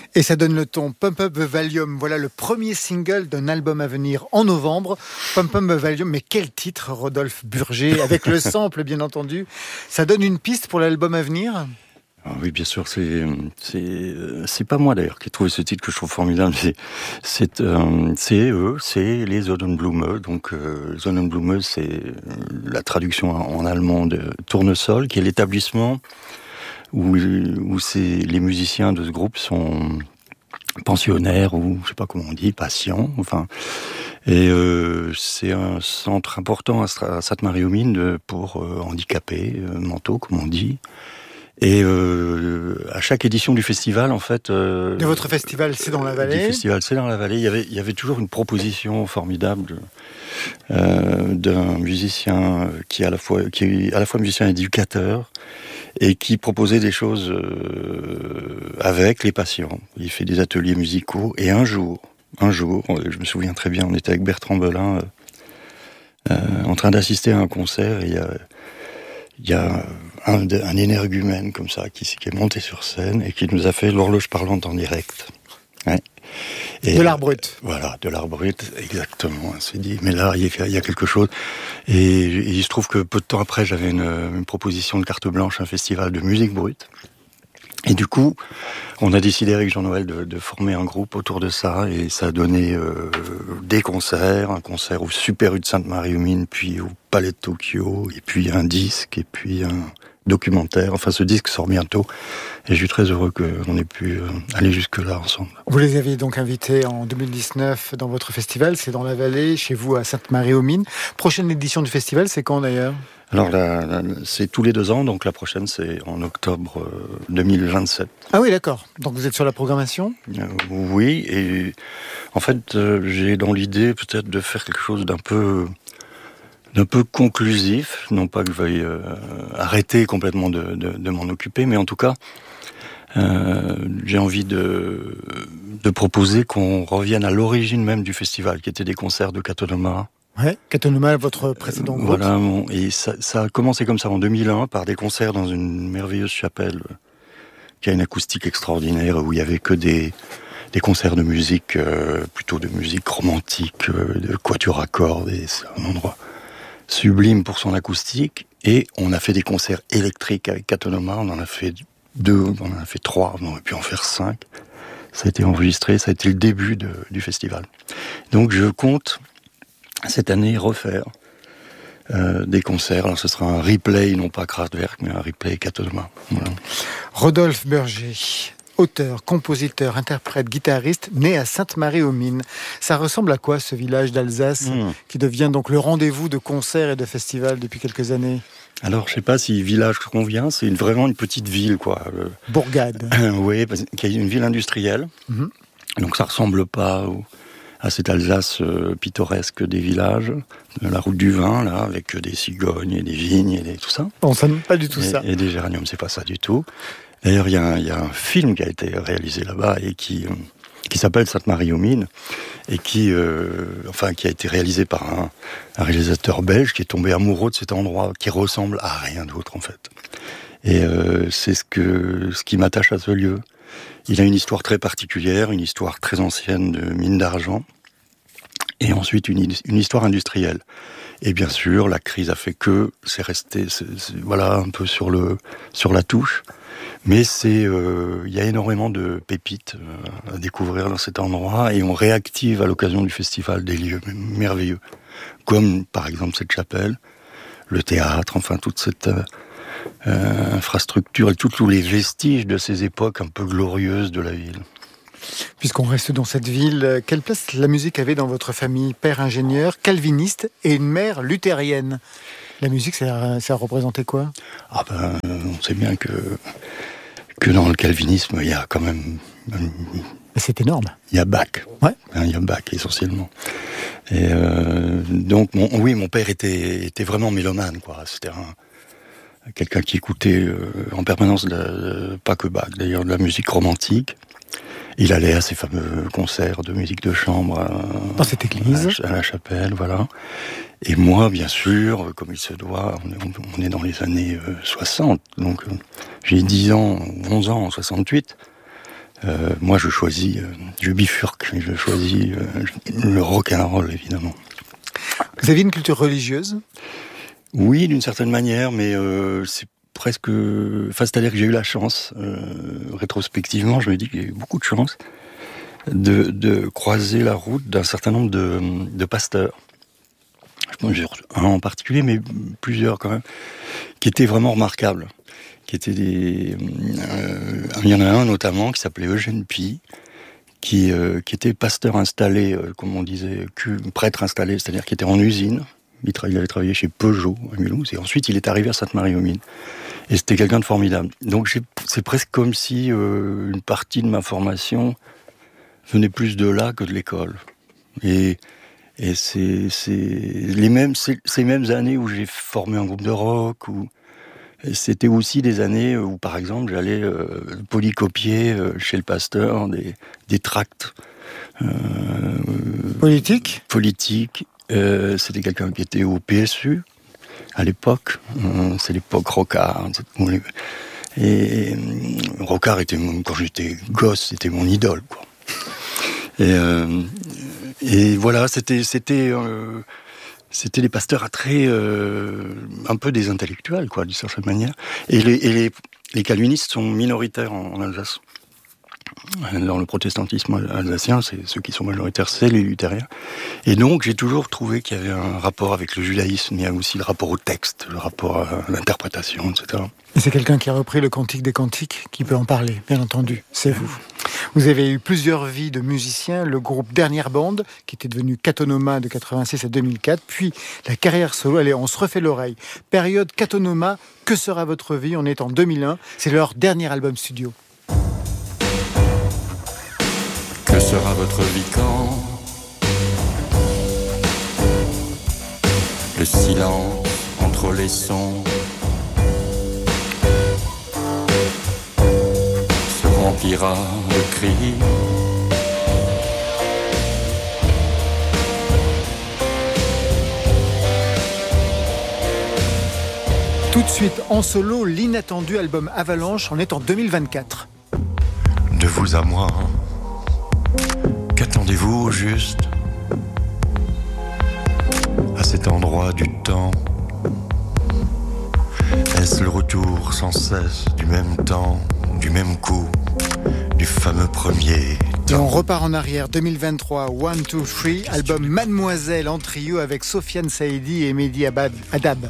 Et ça donne le ton. Pump Up the Volume, voilà le premier single d'un album à venir en novembre. Pump Up the Volume, mais quel titre, Rodolphe Burger, avec le sample bien entendu. Ça donne une piste pour l'album à venir ? Ah oui, bien sûr, c'est pas moi d'ailleurs qui ai trouvé ce titre que je trouve formidable. C'est eux, c'est les Sonnenblume. Donc Sonnenblume, c'est la traduction en allemand de Tournesol, qui est l'établissement où les musiciens de ce groupe sont pensionnaires ou je sais pas comment on dit, patients. Enfin, et c'est un centre important à Sainte-Marie-aux-Mines pour handicapés mentaux, comme on dit. Et à chaque édition du festival, en fait... de votre festival, c'est dans la vallée. Du festival, c'est dans la vallée. Il y avait toujours une proposition formidable d'un musicien qui est à la fois musicien et éducateur et qui proposait des choses avec les patients. Il fait des ateliers musicaux. Et un jour, je me souviens très bien, on était avec Bertrand Belin en train d'assister à un concert et il y a un énergumène comme ça qui est monté sur scène et qui nous a fait l'horloge parlante en direct. Ouais. Et de l'art brut. Voilà, de l'art brut, exactement. On s'est dit, mais là, il y a quelque chose. Et il se trouve que peu de temps après, j'avais une proposition de carte blanche, un festival de musique brute. Et du coup, on a décidé avec Jean-Noël de former un groupe autour de ça, et ça a donné des concerts, un concert au Super U de Sainte-Marie-aux-Mines, puis au Palais de Tokyo, et puis un disque, et puis un documentaire. Enfin, ce disque sort bientôt, et je suis très heureux qu'on ait pu aller jusque-là ensemble. Vous les aviez donc invités en 2019 dans votre festival, c'est dans la vallée, chez vous à Sainte-Marie-aux-Mines. Prochaine édition du festival, c'est quand d'ailleurs ? Alors, c'est tous les 2 ans, donc la prochaine, c'est en octobre 2027. Ah oui, d'accord. Donc vous êtes sur la programmation ? Oui, et en fait, j'ai dans l'idée peut-être de faire quelque chose d'un peu conclusif. Non pas que je veuille arrêter complètement de m'en occuper, mais en tout cas, j'ai envie de proposer qu'on revienne à l'origine même du festival, qui était des concerts de Katonoma. Ouais, Katonoma, votre précédent groupe. Voilà, et ça a commencé comme ça en 2001 par des concerts dans une merveilleuse chapelle qui a une acoustique extraordinaire où il y avait que des concerts de musique, plutôt de musique romantique, de quatuor à cordes, et c'est un endroit sublime pour son acoustique. Et on a fait des concerts électriques avec Katonoma, on en a fait 2, on en a fait 3, on aurait pu en faire 5. Ça a été enregistré, ça a été le début du festival. Donc je compte cette année refaire des concerts. Alors ce sera un replay, non pas Kraftwerk, mais un replay Katonoma. Voilà. Rodolphe Burger, auteur, compositeur, interprète, guitariste, né à Sainte-Marie-aux-Mines. Ça ressemble à quoi ce village d'Alsace qui devient donc le rendez-vous de concerts et de festivals depuis quelques années ? Alors je sais pas si village convient, c'est vraiment une petite ville, quoi. Bourgade. Oui, qui est une ville industrielle. Donc ça ressemble pas à cette Alsace pittoresque des villages, de la route du vin, là, avec des cigognes et des vignes et tout ça. On ne pas du tout ça. Et des géraniums, c'est pas ça du tout. D'ailleurs, il y a un film qui a été réalisé là-bas et qui s'appelle Sainte-Marie-aux-Mines et qui a été réalisé par un réalisateur belge qui est tombé amoureux de cet endroit qui ressemble à rien d'autre en fait. Et c'est ce qui m'attache à ce lieu. Il a une histoire très particulière, une histoire très ancienne de mine d'argent, et ensuite une histoire industrielle. Et bien sûr, la crise a fait que c'est resté, voilà, un peu sur la touche. Mais il y a énormément de pépites à découvrir dans cet endroit, et on réactive à l'occasion du festival des lieux merveilleux, comme par exemple cette chapelle, le théâtre, enfin toute cette infrastructure et tous les vestiges de ces époques un peu glorieuses de la ville. Puisqu'on reste dans cette ville, quelle place la musique avait dans votre famille ? Père ingénieur, calviniste et une mère luthérienne. La musique, ça représentait quoi ? On sait bien que dans le calvinisme, il y a quand même... C'est énorme. Il y a Bach. Ouais. Il y a Bach, essentiellement. Et donc, mon père était vraiment mélomane, quoi. C'était quelqu'un qui écoutait en permanence, pas que Bach, d'ailleurs, de la musique romantique. Il allait à ces fameux concerts de musique de chambre dans cette église, à la chapelle, voilà. Et moi, bien sûr, comme il se doit, on est dans les années 60, donc j'ai 10 ans, 11 ans en 68. Moi, je bifurque, je choisis le rock'n'roll, évidemment. Vous avez une culture religieuse ? Oui, d'une certaine manière, mais c'est presque... Enfin, c'est-à-dire que j'ai eu la chance, rétrospectivement, je me dis que j'ai eu beaucoup de chance de croiser la route d'un certain nombre de pasteurs. Un en particulier, mais plusieurs quand même, qui étaient vraiment remarquables. Il y en a un notamment qui s'appelait Eugène Py, qui était pasteur installé, comme on disait, prêtre installé, c'est-à-dire qui était en usine. Il avait travaillé chez Peugeot à Mulhouse, et ensuite il est arrivé à Sainte-Marie-aux-Mines. Et c'était quelqu'un de formidable. Donc c'est presque comme si une partie de ma formation venait plus de là que de l'école. Et c'est ces mêmes années où j'ai formé un groupe de rock, et c'était aussi des années où, par exemple, j'allais polycopier chez le pasteur des tracts politiques. C'était quelqu'un qui était au PSU à l'époque. C'est l'époque Rocard. Et Rocard était, quand j'étais gosse, c'était mon idole, quoi. Et voilà, c'était des pasteurs un peu des intellectuels, quoi, d'une certaine manière. Et les calvinistes sont minoritaires en Alsace. Dans le protestantisme alsacien, ceux qui sont majoritaires, c'est les luthériens. Et donc, j'ai toujours trouvé qu'il y avait un rapport avec le judaïsme. Il y a aussi le rapport au texte, le rapport à l'interprétation, etc. Et c'est quelqu'un qui a repris le Cantique des Cantiques, qui peut en parler, bien entendu. C'est vous. Vous avez eu plusieurs vies de musiciens, le groupe Dernière Bande, qui était devenu Catonoma de 86 à 2004, puis la carrière solo. Allez, on se refait l'oreille. Période Catonoma, que sera votre vie ? On est en 2001, c'est leur dernier album studio. Que sera votre vie quand le silence entre les sons se remplira de cris? Tout de suite, en solo, l'inattendu album Avalanche, on est en 2024. De vous à moi, qu'attendez-vous au juste à cet endroit du temps? Est-ce le retour sans cesse du même temps, du même coup, du fameux premier temps? Et on repart en arrière, 2023, 1, 2, 3, album Mademoiselle en trio avec Sofiane Saïdi et Mehdi Adab.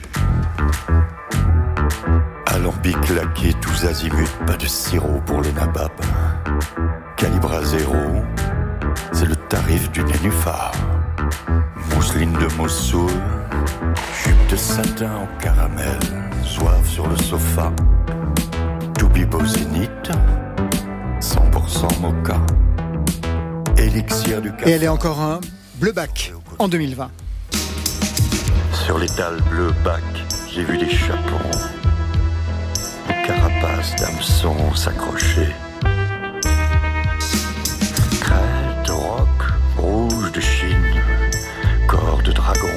Alambic laqué tous azimuts, pas de sirop pour les nababs. Calibre à zéro, c'est le tarif du nénuphar. Mousseline de Mossoul, jupe de satin en caramel, soif sur le sofa. Toubibo zénith, 100% mocha. Élixir du café. Et elle est encore un Bleubac en 2020. Sur l'étal bleu bac, j'ai vu des chapons, des carapaces d'hameçons s'accrocher. Crête, roc, rouge de Chine, corps de dragon.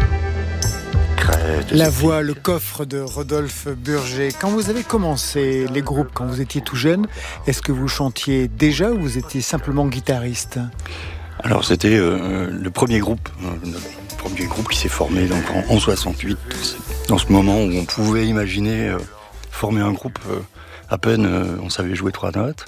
La voix, le coffre de Rodolphe Burger. Quand vous avez commencé les groupes, quand vous étiez tout jeune, est-ce que vous chantiez déjà ou vous étiez simplement guitariste ? Alors c'était le premier groupe qui s'est formé donc en 68. Dans ce moment où on pouvait imaginer former un groupe, à peine on savait jouer 3 notes.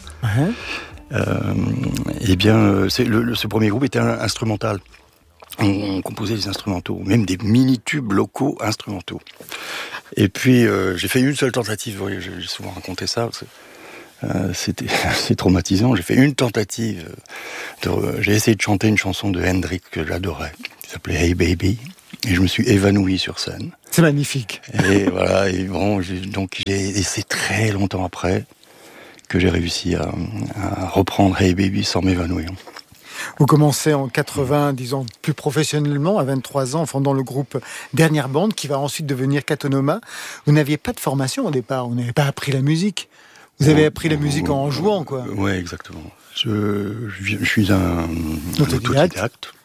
Eh bien, ce premier groupe était instrumental. On composait des instrumentaux, même des mini-tubes locaux instrumentaux. Et puis, j'ai fait une seule tentative, oui, j'ai souvent raconté ça, parce que, c'était assez traumatisant. J'ai fait une tentative, j'ai essayé de chanter une chanson de Hendrix que j'adorais, qui s'appelait Hey Baby, et je me suis évanoui sur scène. C'est magnifique. Et voilà, et bon, et c'est très longtemps après que j'ai réussi à reprendre Hey Baby sans m'évanouir. Vous commencez en 80, disons plus professionnellement, à 23 ans, en fondant le groupe Dernière Bande, qui va ensuite devenir Catonoma. Vous n'aviez pas de formation au départ, vous n'avez pas appris la musique. Vous avez appris la musique en jouant, quoi. Oui, exactement. Je suis un autodidacte.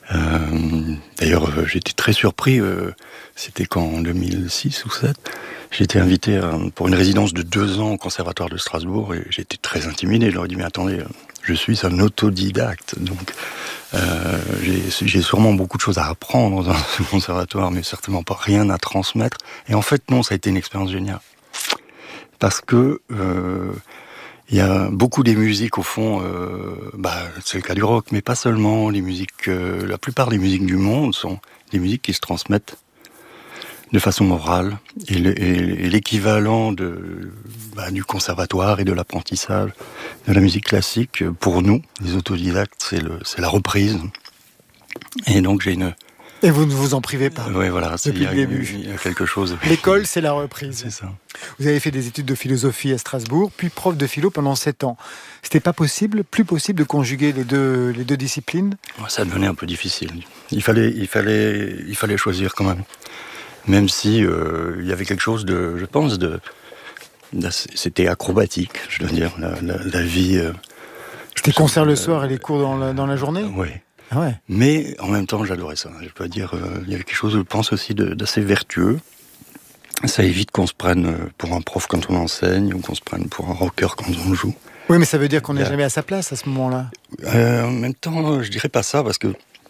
D'ailleurs, j'étais très surpris, c'était en 2006 ou 2007, J'ai été invité pour une résidence de 2 ans au Conservatoire de Strasbourg et j'ai été très intimidé. Je leur ai dit, mais attendez, je suis un autodidacte, donc j'ai sûrement beaucoup de choses à apprendre dans ce conservatoire, mais certainement pas rien à transmettre. Et en fait, non, ça a été une expérience géniale. Parce que il y a beaucoup des musiques, au fond, c'est le cas du rock, mais pas seulement. Les musiques, la plupart des musiques du monde sont des musiques qui se transmettent de façon orale. Et l'équivalent du conservatoire et de l'apprentissage de la musique classique, pour nous, les autodidactes, c'est la reprise. Et donc j'ai une... Et vous ne vous en privez pas. Oui, voilà, depuis le début. Il y a quelque chose. L'école, c'est la reprise. C'est ça. Vous avez fait des études de philosophie à Strasbourg, puis prof de philo pendant 7 ans. C'était pas possible, plus possible de conjuguer les deux disciplines? Ça devenait un peu difficile. Il fallait choisir quand même. Même si il y avait quelque chose de, je pense, c'était acrobatique, je dois dire, la vie. C'était concert le soir et les cours dans la journée? Oui. Ah ouais. Mais en même temps, j'adorais ça. Je peux dire, il y avait quelque chose, je pense aussi, d'assez vertueux. Ça évite qu'on se prenne pour un prof quand on enseigne ou qu'on se prenne pour un rocker quand on joue. Oui, mais ça veut dire qu'on n'est jamais à sa place à ce moment-là. En même temps, je dirais pas ça parce que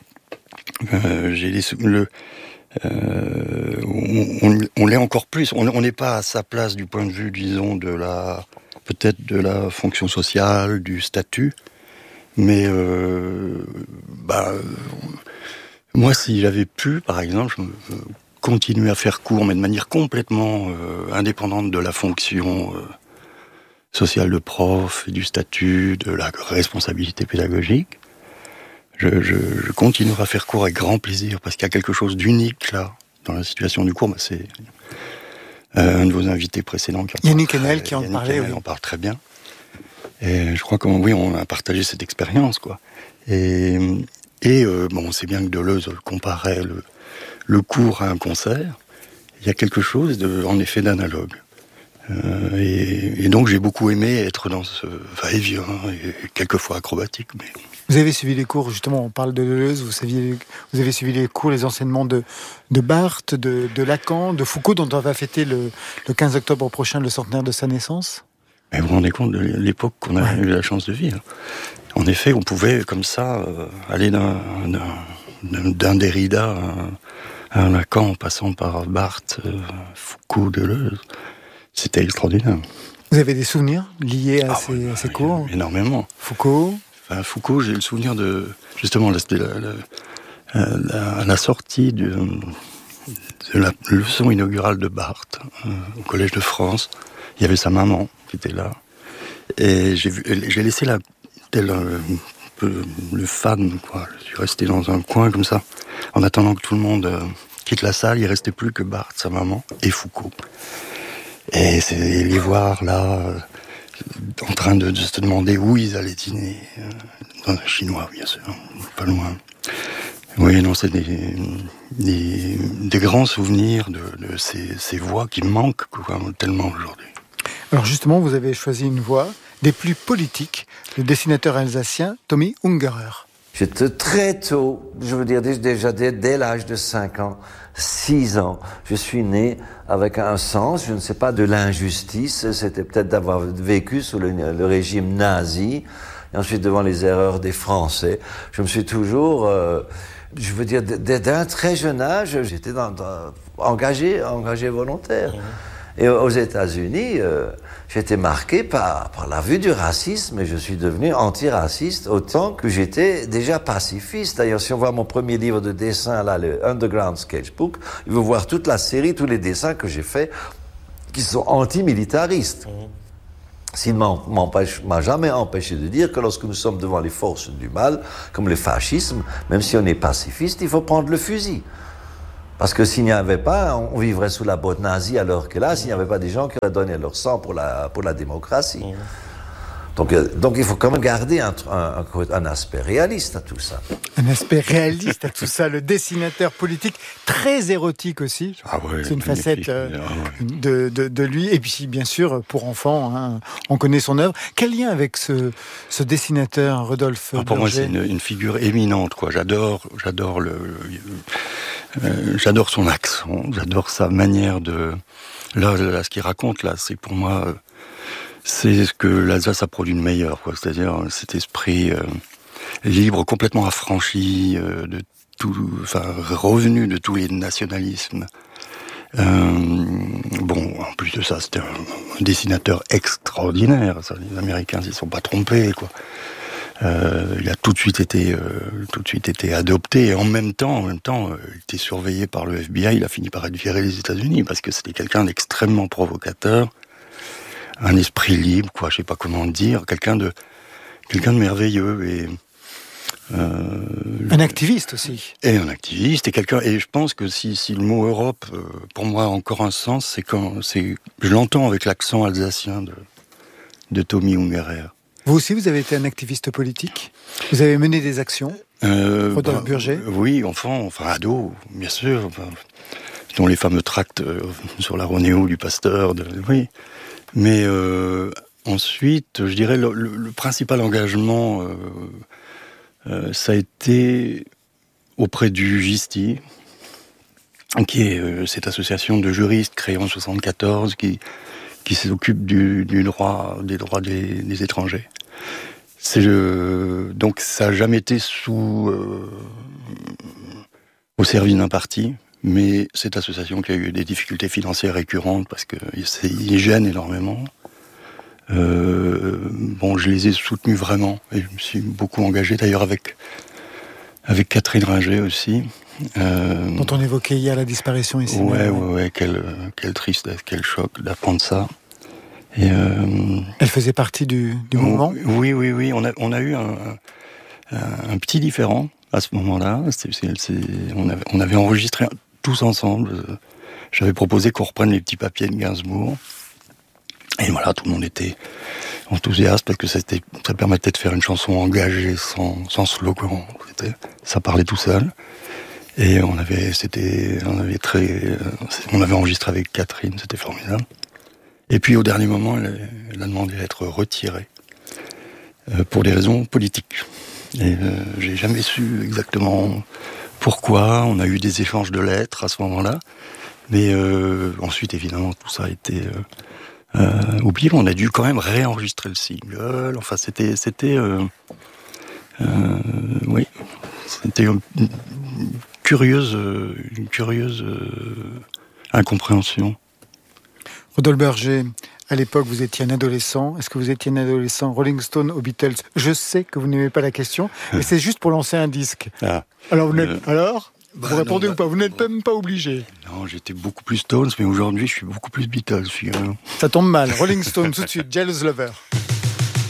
on l'est encore plus. On n'est pas à sa place du point de vue, disons, peut-être de la fonction sociale, du statut. Mais moi, si j'avais pu, par exemple, continuer à faire cours, mais de manière complètement indépendante de la fonction sociale de prof, et du statut, de la responsabilité pédagogique, je continuerai à faire cours avec grand plaisir, parce qu'il y a quelque chose d'unique là, dans la situation du cours. C'est un de vos invités précédents Yannick Enel qui en parlait. Oui. On parle très bien. Et je crois qu'on a partagé cette expérience, quoi. Et on sait bien que Deleuze comparait le cours à un concert. Il y a quelque chose, en effet, d'analogue. Et donc j'ai beaucoup aimé être dans ce va-et-vient, et quelquefois acrobatique. Mais... Vous avez suivi les cours, justement, on parle de Deleuze, vous avez suivi les cours, les enseignements de Barthes, de Lacan, de Foucault, dont on va fêter le 15 octobre prochain le centenaire de sa naissance. Mais vous vous rendez compte de l'époque qu'on a eu la chance de vivre. En effet, on pouvait, comme ça, aller d'un Derrida à un Lacan, en passant par Barthes, Foucault, Deleuze. C'était extraordinaire. Vous avez des souvenirs liés à ces cours? Énormément. Foucault, j'ai le souvenir de... Justement, c'était à la sortie de la leçon inaugurale de Barthes, au Collège de France. Il y avait sa maman qui était là. Et j'ai laissé le fan, quoi. Je suis resté dans un coin comme ça, en attendant que tout le monde quitte la salle. Il ne restait plus que Barthes, sa maman, et Foucault. Et c'est les voir là, en train de se demander où ils allaient dîner. Dans un chinois, bien sûr, pas loin. Oui, non, c'est des grands souvenirs de ces voix qui manquent tellement aujourd'hui. Alors justement, vous avez choisi une voix des plus politiques, le dessinateur alsacien Tommy Ungerer. J'étais très tôt, je veux dire déjà dès l'âge de 5 ans, 6 ans, je suis né avec un sens, je ne sais pas, de l'injustice. C'était peut-être d'avoir vécu sous le régime nazi, et ensuite devant les erreurs des Français. Je me suis toujours, je veux dire, d'un très jeune âge, j'étais engagé volontaire. Et aux États-Unis, j'ai été marqué par la vue du racisme, et je suis devenu antiraciste autant que j'étais déjà pacifiste. D'ailleurs, si on voit mon premier livre de dessin, là, le Underground Sketchbook, il faut voir toute la série, tous les dessins que j'ai faits qui sont antimilitaristes. Ce qui ne m'a jamais empêché de dire que lorsque nous sommes devant les forces du mal, comme le fascisme, même si on est pacifiste, il faut prendre le fusil. Parce que s'il n'y avait pas, on vivrait sous la botte nazie, alors que là, s'il n'y avait pas des gens qui auraient donné leur sang pour la démocratie. Donc il faut quand même garder un aspect réaliste à tout ça. Un aspect réaliste à tout ça. Le dessinateur politique, très érotique aussi. C'est une facette de lui. Et puis, bien sûr, pour enfants, on connaît son œuvre. Quel lien avec ce dessinateur, Rodolphe Pour moi, c'est une figure éminente, quoi. J'adore J'adore son accent, j'adore sa manière de... Là, ce qu'il raconte, là, c'est pour moi... c'est ce que l'Alsace a produit de meilleur, quoi. C'est-à-dire cet esprit libre, complètement affranchi, revenu de tous les nationalismes. En plus de ça, c'était un dessinateur extraordinaire. Ça, les Américains s'y sont pas trompés, quoi. Il a tout de suite été adopté, et en même temps, il était surveillé par le FBI. Il a fini par être viré des États-Unis parce que c'était quelqu'un d'extrêmement provocateur, un esprit libre, quoi. Je sais pas comment dire, quelqu'un de merveilleux et un activiste aussi. Et un activiste et quelqu'un. Et je pense que si le mot Europe, pour moi, a encore un sens, je l'entends avec l'accent alsacien de Tommy Ungerer. Vous aussi, vous avez été un activiste politique. Vous avez mené des actions. Rodolphe Burger. Oui, enfin ado, bien sûr. Dont les fameux tracts sur la Ronéo du pasteur. Oui. Mais ensuite, je dirais le principal engagement, ça a été auprès du GISTI, qui est cette association de juristes créée en 1974 qui s'occupe des droits des étrangers. Donc ça n'a jamais été au service d'un parti, mais cette association qui a eu des difficultés financières récurrentes parce qu'ils gênent énormément. Je les ai soutenus vraiment et je me suis beaucoup engagé d'ailleurs avec Catherine Ringer aussi. Dont on évoquait hier la disparition ici. Ouais, quelle tristesse, quel choc d'apprendre ça. Et elle faisait partie du mouvement. Oui. On a eu un petit différend à ce moment-là. On avait enregistré tous ensemble. J'avais proposé qu'on reprenne les petits papiers de Gainsbourg. Et voilà, tout le monde était enthousiaste parce que ça permettait de faire une chanson engagée, sans slogan. Ça parlait tout seul. Et on avait enregistré avec Catherine, c'était formidable. Et puis au dernier moment, elle a demandé à être retirée pour des raisons politiques. Et j'ai jamais su exactement pourquoi. On a eu des échanges de lettres à ce moment-là. Mais ensuite, évidemment, tout ça a été oublié. On a dû quand même réenregistrer le single. Enfin, c'était une curieuse incompréhension. Rodolphe Burger, à l'époque, vous étiez un adolescent. Est-ce que vous étiez un adolescent Rolling Stone ou Beatles? Je sais que vous n'aimez pas la question, mais c'est juste pour lancer un disque. Ah, alors, vous répondez ou pas? Vous n'êtes même pas obligé. Non, j'étais beaucoup plus Stones, mais aujourd'hui, je suis beaucoup plus Beatles. Ça tombe mal. Rolling Stone, tout de suite. Jealous Lover.